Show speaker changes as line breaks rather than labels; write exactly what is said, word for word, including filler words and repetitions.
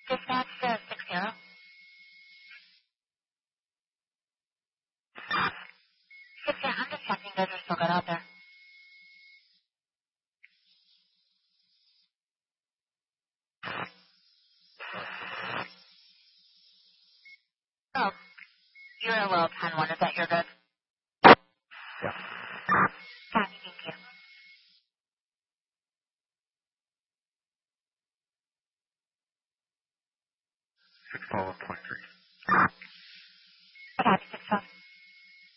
Dispatch to six zero. six zero, I'm just checking those are still good out there. Oh, you're a little ten one. Is that your good?
Yeah.
Copy, thank you.
six twelve point three.